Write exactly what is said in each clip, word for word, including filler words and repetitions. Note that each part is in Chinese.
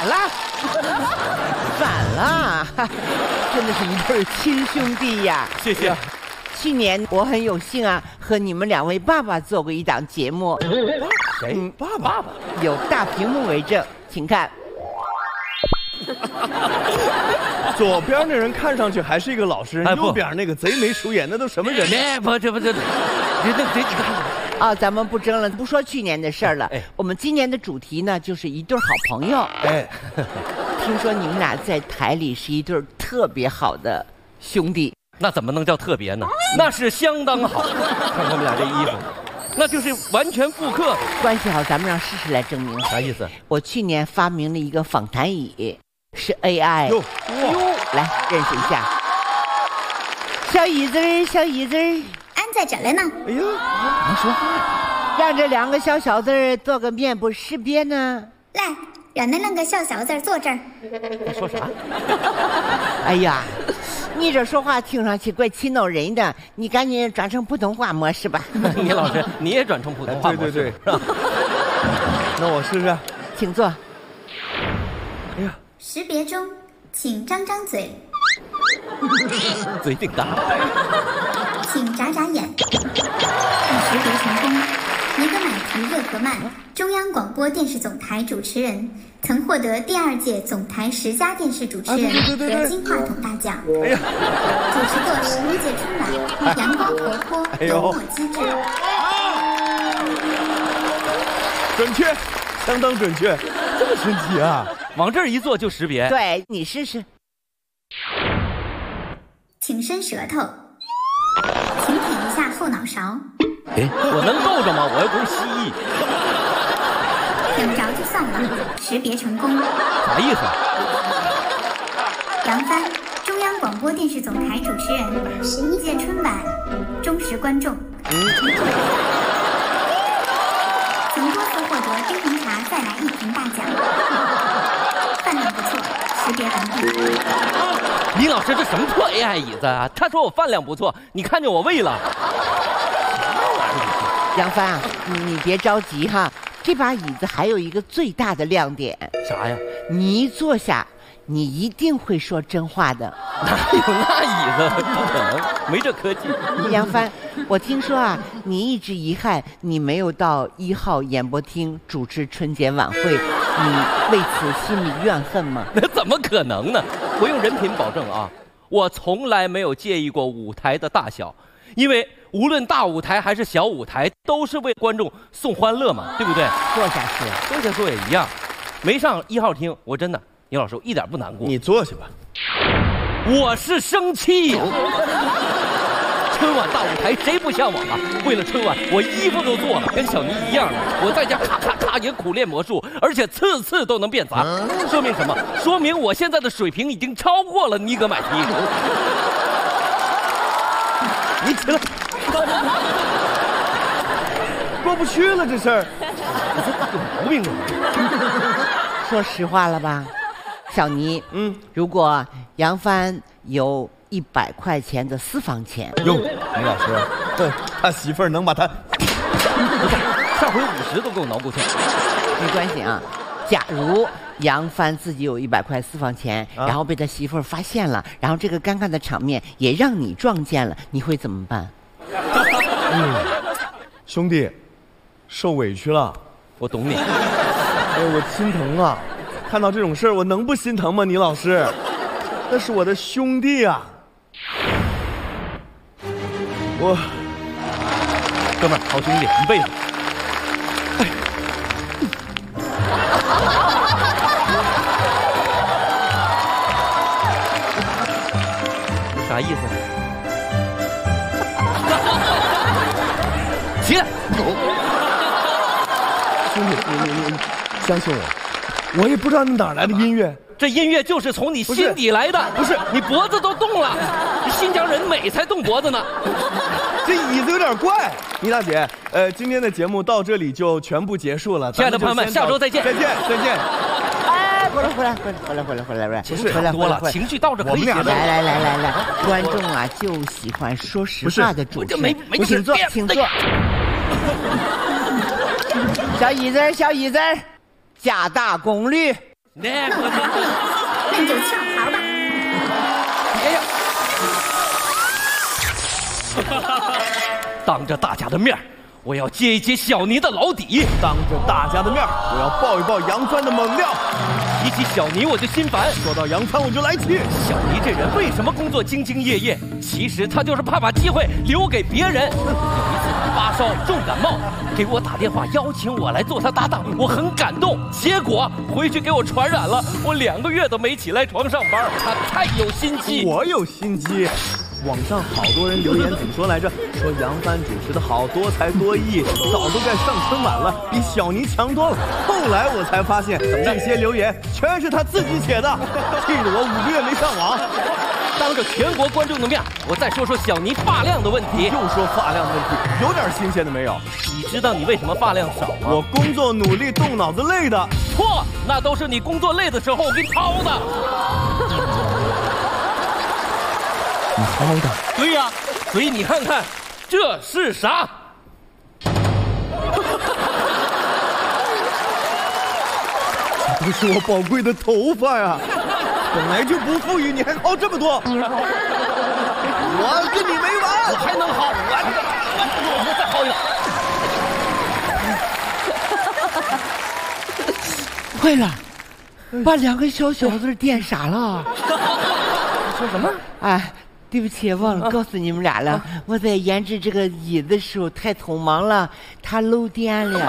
反了，反了，真的是一对亲兄弟呀！ 谢谢。 去年我很有幸啊，和你们两位爸爸做过一档节目。 谁？嗯、爸爸？爸爸有大屏幕为证，请看。 左边那人看上去还是一个老实人，哎、右边那个贼眉鼠眼，那都什么人呢？ 哎，不，这不这，那那贼几个？ 啊，咱们不争了，不说去年的事儿了。哎，我们今年的主题呢，就是一对好朋友。哎，听说你们俩在台里是一对特别好的兄弟。 那怎么能叫特别呢？那是相当好。看我们俩这衣服，那就是完全复刻。 关系好，咱们让试试来证明。 啥意思？ 我去年发明了一个访谈椅，是 A I。 哟哟，来认识一下。小椅子儿，小椅子儿。 安在这儿呢。 哎呦， 能说话，让这两个小小子儿做个面部识别呢。 来，让那两个小小子儿坐这儿。 你说啥？ 哎呀，你这说话听上去怪气恼人的，你赶紧转成普通话模式吧。 你老师，你也转成普通话模式。 对对对。那我试试。 请坐。 哎呀， 识别中，请张张嘴。 嘴挺大。 请眨眨眼。已识别成功。尼格买提热格曼，中央广播电视总台主持人，曾获得第二届总台十佳电视主持人和金话筒大奖。 哎呀， 主持过十一届春晚，阳光活泼，幽默机智。 准确，相当准确，这么神奇啊！ 往这儿一坐就识别。 对，你试试。 请伸舌头，请舔一下后脑勺。 哎，我能够着吗？我又不是蜥蜴。 舔不着就算了，识别成功。 啥意思？ 杨帆，中央广播电视总台主持人，十一届春晚忠实观众，嗯、曾多次获得冰红茶再来一瓶大奖。饭量不错，识别完毕。 李老师，这什么破 A I 椅子啊？他说我饭量不错，你看见我胃了？ 杨帆啊，你你别着急哈，这把椅子还有一个最大的亮点。 啥呀？ 你一坐下，你一定会说真话的。 哪有那椅子？不可能，没这科技。 杨帆，我听说啊，你一直遗憾你没有到一号演播厅主持春节晚会，你为此心里怨恨吗？ 那怎么可能呢？我用人品保证啊，我从来没有介意过舞台的大小，因为无论大舞台还是小舞台，都是为观众送欢乐嘛，对不对？ 坐下说， 坐下说也一样。没上一号厅，我真的，倪老师我一点不难过。 你坐下吧。 我是生气呀、啊！春晚大舞台谁不向往啊？为了春晚，我衣服都做了，跟小妮一样的。我在家咔咔咔也苦练魔术，而且次次都能变砸。说明什么？说明我现在的水平已经超过了尼格买提。 你起来，过不去了这事儿。 有毛病啊！ 说实话了吧，小妮，嗯，如果杨帆有一百块钱的私房钱， 哟，倪老师，他媳妇儿能把他上回五十都给我挠过去。 没关系啊。假如杨帆自己有一百块私房钱，啊、然后被他媳妇儿发现了，然后这个尴尬的场面也让你撞见了，你会怎么办？ 嗯，兄弟，受委屈了。 我懂你。 哎，我心疼啊！看到这种事儿，我能不心疼吗？倪老师，那是我的兄弟啊！我， 哥们儿，好兄弟，一辈子。啥意思？起来！ 兄弟，你你你相信我，我也不知道你哪来的音乐， 这音乐就是从你心底来的。 不是， 你脖子都动了，你新疆人美才动脖子呢。 这椅子有点怪。倪大姐，呃，今天的节目到这里就全部结束了。 亲爱的朋友们，下周再见！ 再见，再见。 哎，回来，回来，回来，回来，回来，回来，回来， 情绪太多了，情绪到这可以结束。 来来来来来，观众啊就喜欢说实话的主持人。 没请坐，请坐。小椅子，小椅子，加大功率。 那那你就跳槽吧。 哎呀！当着大家的面，我要揭一揭小尼的老底。 当着大家的面，我要爆一爆杨帆的猛料。 提起小尼我就心烦， 说到杨帆我就来气。 小尼这人为什么工作兢兢业业？其实他就是怕把机会留给别人。有一次他发烧重感冒，给我打电话邀请我来做他搭档，我很感动。结果回去给我传染了，我两个月都没起来床上班。他太有心机。 我有心机。网上好多人留言怎么说来着？说杨帆主持的好多才多艺，早都该上春晚了，比小尼强多了。后来我才发现，这些留言全是他自己写的，气得我五个月没上网。 当着全国观众的面，我再说说小尼发量的问题。 又说发量的问题，有点新鲜的没有？ 你知道你为什么发量少吗？ 我工作努力，动脑子累的。 错，那都是你工作累的时候我给你掏的。 你掏的？ 对呀、啊，所以你看看，这是啥？ 这都是我宝贵的头发呀！本来就不富裕，你还薅这么多，我跟你没完！ 我还能薅，我我我再薅一个。坏了，把两个小小子电傻了。 说什么？ 哎。对不起，忘了告诉你们俩了。啊、我在研制这个椅子的时候太匆忙了，它漏电了。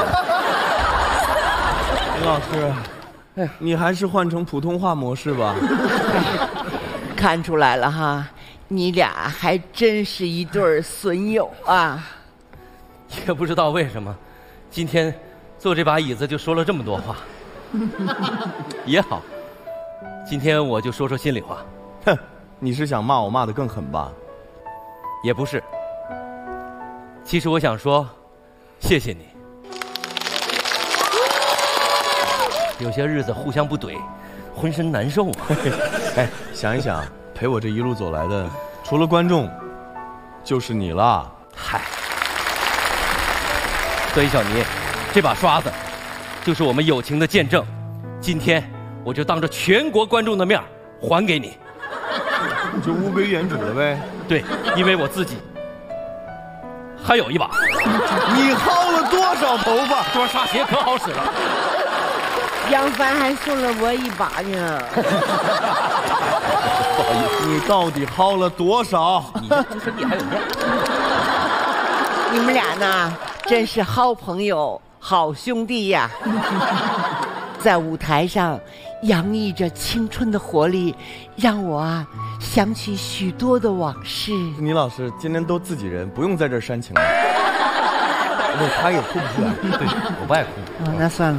林老师，哎，你还是换成普通话模式吧。 看出来了哈，你俩还真是一对损友啊。 也不知道为什么，今天坐这把椅子就说了这么多话。也好，今天我就说说心里话。 哼。你是想骂我骂得更狠吧？ 也不是，其实我想说，谢谢你。有些日子互相不怼，浑身难受啊。 哎，想一想，陪我这一路走来的，除了观众，就是你了。 嗨，所以小尼，这把刷子，就是我们友情的见证。今天我就当着全国观众的面还给你。 就物归原主了呗。 对，因为我自己还有一把。 你薅了多少头发？ 多刷鞋可好使了。 杨帆还送了我一把呢。 不好意思，你到底薅了多少？ 你这身体还有面。 你们俩呢，真是好朋友、好兄弟呀！在舞台上洋溢着青春的活力，让我啊想起许多的往事。 倪老师今天都自己人，不用在这儿煽情了。不，他也哭不出来。 对，我不爱哭。 哦，那算了。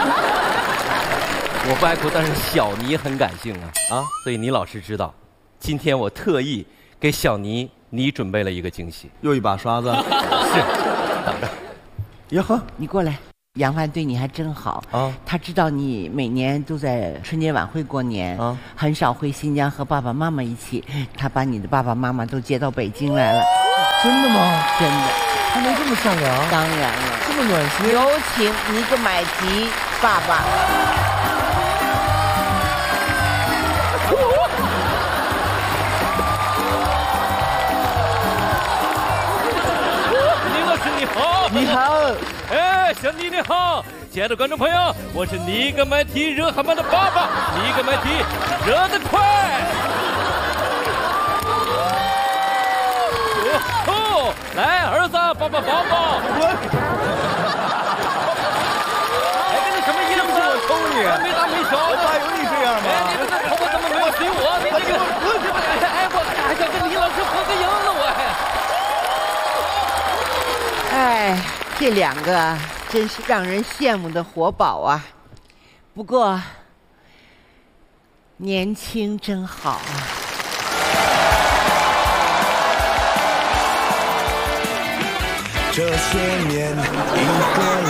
我不爱哭，但是小尼很感性啊啊！所以倪老师知道，今天我特意给小尼你准备了一个惊喜。 又一把刷子。 是，等着。 呀呵， 你过来。杨帆对你还真好啊！他知道你每年都在春节晚会过年啊，很少回新疆和爸爸妈妈一起。他把你的爸爸妈妈都接到北京来了。 真的吗？ 真的。 他能这么善良？ 当然了， 这么暖心。 有请尼格买提爸爸。 倪老师你好。 你好。 哎，小尼你好，亲爱的观众朋友，我是尼格买提热哈曼的爸爸，尼格买提，热得快。哦，来，儿子，抱抱抱抱。哎，这是什么意思？ 我抽你， 没大没小的。 爸有你这样吗？ 哎，你这头发怎么没有随我？你这个，哎，我还想跟倪老师合个影呢，我还。哎。这两个真是让人羡慕的活宝啊！不过，年轻真好啊！ 这些年，一个